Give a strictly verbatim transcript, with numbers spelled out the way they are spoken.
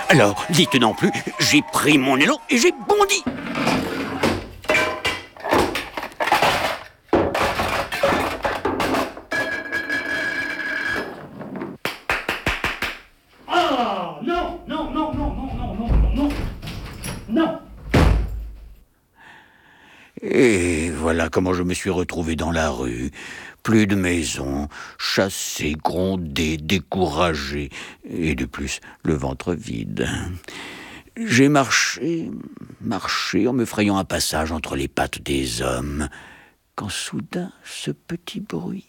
Alors, n'y tenant plus, j'ai pris mon élan et j'ai bondi. Ah, non, non, non, non, non, non, non, non, non, non. Et voilà comment je me suis retrouvé dans la rue. Plus de maison, chassé, grondé, découragé, et de plus, le ventre vide. J'ai marché, marché en me frayant un passage entre les pattes des hommes, quand soudain ce petit bruit